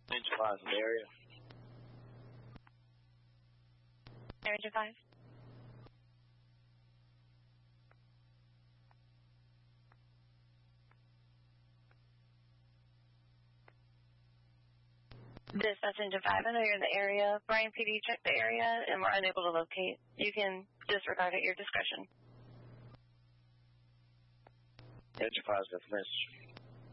Engine 5 in the area. Engine 5. Dispatch Engine 5, I know you're in the area. Bryan PD checked the area and we're unable to locate. You can disregard at your discretion. Engine 5's got the message.